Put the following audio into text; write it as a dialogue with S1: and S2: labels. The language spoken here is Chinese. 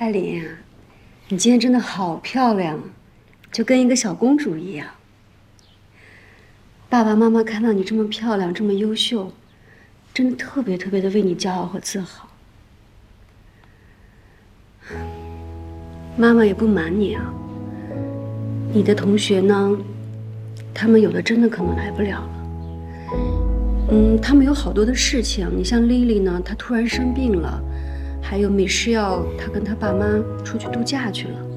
S1: 艾琳啊，你今天真的好漂亮，就跟一个小公主一样。爸爸妈妈看到你这么漂亮，这么优秀，真的特别特别的为你骄傲和自豪。妈妈也不瞒你啊，你的同学呢，他们有的真的可能来不了了。他们有好多的事情，你像丽丽呢，她突然生病了，还有米诗要她跟她爸妈出去度假去了。